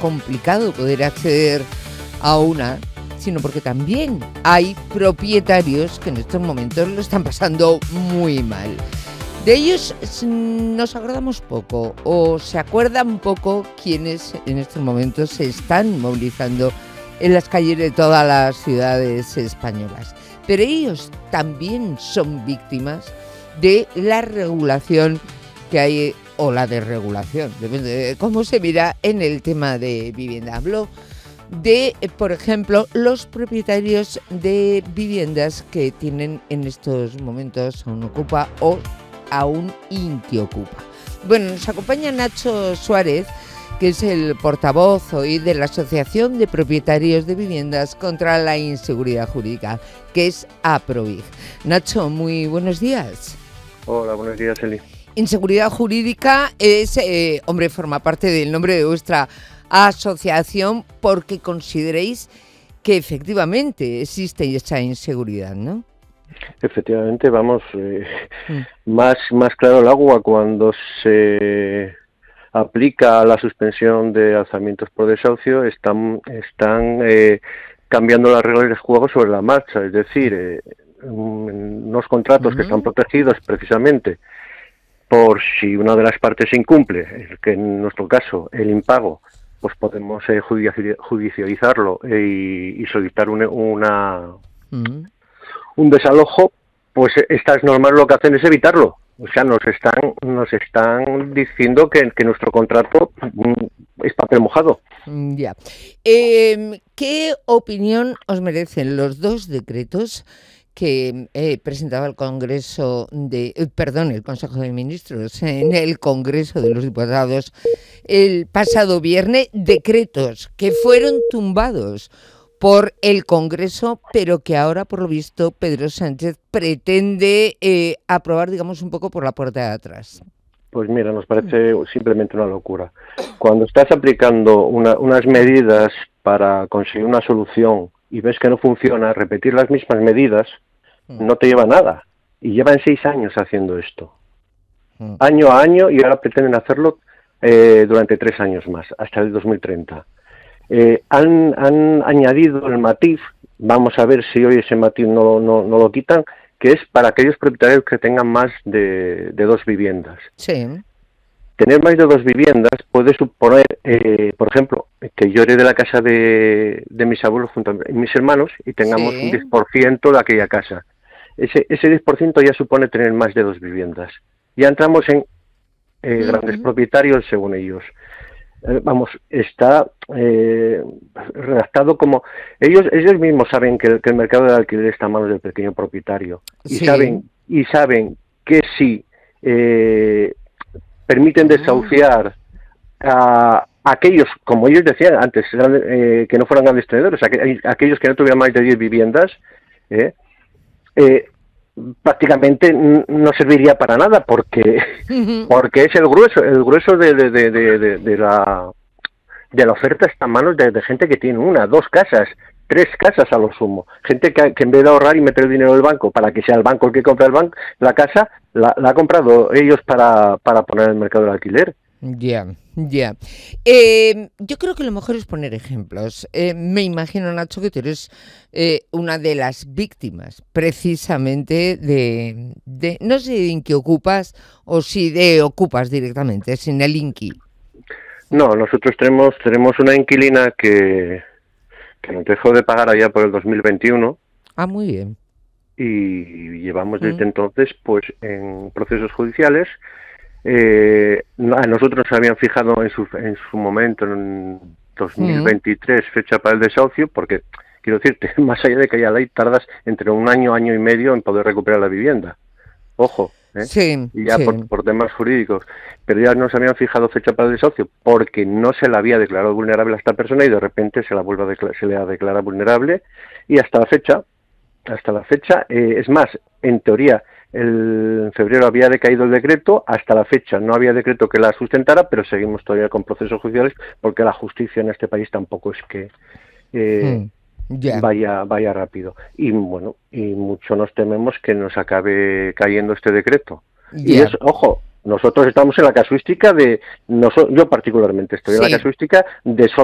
complicado poder acceder a una, sino porque también hay propietarios que en estos momentos lo están pasando muy mal. De ellos nos acordamos poco, o se acuerdan poco quienes en estos momentos se están movilizando en las calles de todas las ciudades españolas. Pero ellos también son víctimas de la regulación que hay, o la desregulación, depende de cómo se mira, en el tema de vivienda. Hablo de, por ejemplo, los propietarios de viviendas que tienen en estos momentos a un ocupa o a un inquiocupa. Bueno, nos acompaña Nacho Suárez, que es el portavoz hoy de la Asociación de Propietarios de Viviendas contra la Inseguridad Jurídica, que es APROVIG. Nacho, muy buenos días. Hola, buenos días, Eli. Inseguridad jurídica es, forma parte del nombre de vuestra asociación porque consideréis que efectivamente existe esa inseguridad, ¿no? Efectivamente, vamos, más claro el agua cuando se aplica la suspensión de alzamientos por desahucio, están cambiando las reglas del juego sobre la marcha, es decir, unos contratos que están protegidos precisamente por si una de las partes incumple, que en nuestro caso el impago, pues podemos judicializarlo y solicitar un desalojo. Pues estas normas lo que hacen es evitarlo. O sea, nos están diciendo que nuestro contrato es papel mojado. Ya. ¿Qué opinión os merecen los dos decretos que presentaba el Consejo de Ministros en el Congreso de los Diputados el pasado viernes? Decretos que fueron tumbados por el Congreso, pero que ahora, por lo visto, Pedro Sánchez pretende aprobar, digamos, un poco por la puerta de atrás. Pues mira, nos parece simplemente una locura. Cuando estás aplicando unas medidas para conseguir una solución y ves que no funciona, repetir las mismas medidas no te lleva a nada. Y llevan 6 años haciendo esto. Año a año, y ahora pretenden hacerlo durante 3 años más, hasta el 2030. Han añadido el matiz, vamos a ver si hoy ese matiz no lo quitan, que es para aquellos propietarios que tengan más de 2 viviendas. Sí. Tener más de 2 viviendas puede suponer, por ejemplo, que yo herede la casa de mis abuelos junto a mis hermanos y tengamos un 10% de aquella casa. Ese 10% ya supone tener más de 2 viviendas. Ya entramos en grandes propietarios según ellos. Está redactado como... Ellos mismos saben que el mercado del alquiler está en manos del pequeño propietario. Y saben que si permiten desahuciar a aquellos, como ellos decían antes, que no fueran grandes tenedores, aquellos que no tuvieran más de 10 viviendas, prácticamente no serviría para nada porque es el grueso de la oferta está en manos de gente que tiene 1, 2 casas, 3 casas a lo sumo, gente que en vez de ahorrar y meter el dinero en el banco para que sea el banco el que compra la casa, la ha comprado ellos para poner en el mercado del alquiler. Ya. Yo creo que lo mejor es poner ejemplos. Me imagino, Nacho, que tú eres una de las víctimas precisamente de no sé de inquiocupas o si de ocupas directamente, sin el inqui. No, nosotros tenemos una inquilina que nos dejó de pagar allá por el 2021. Ah, muy bien. Y llevamos desde entonces pues en procesos judiciales. A nosotros nos habían fijado en su momento, en 2023, fecha para el desahucio, porque, quiero decirte, más allá de que haya ley, tardas entre 1 año, 1 año y medio en poder recuperar la vivienda. Ojo, y ya por temas jurídicos. Pero ya nos habían fijado fecha para el desahucio porque no se la había declarado vulnerable a esta persona y de repente se le ha declarado vulnerable y hasta la fecha, es más, en teoría, en febrero había decaído el decreto, hasta la fecha no había decreto que la sustentara, pero seguimos todavía con procesos judiciales porque la justicia en este país tampoco es que vaya rápido. Y bueno, y mucho nos tememos que nos acabe cayendo este decreto. Y es, ojo, nosotros estamos en la casuística yo particularmente estoy en la casuística de